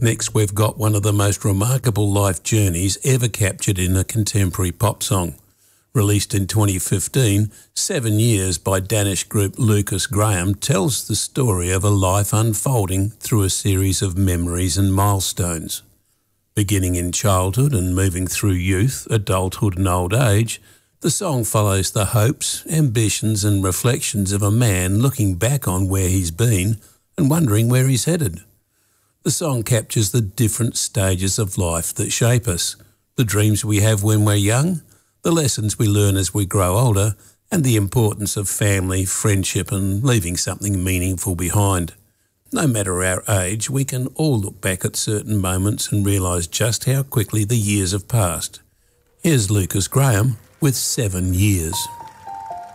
Next, we've got one of the most remarkable life journeys ever captured in a contemporary pop song. Released in 2015, 7 Years by Danish group Lucas Graham tells the story of a life unfolding through a series of memories and milestones. Beginning in childhood and moving through youth, adulthood and old age, the song follows the hopes, ambitions and reflections of a man looking back on where he's been and wondering where he's headed. The song captures the different stages of life that shape us, the dreams we have when we're young, the lessons we learn as we grow older, and the importance of family, friendship and leaving something meaningful behind. No matter our age, we can all look back at certain moments and realise just how quickly the years have passed. Here's Lucas Graham with 7 Years.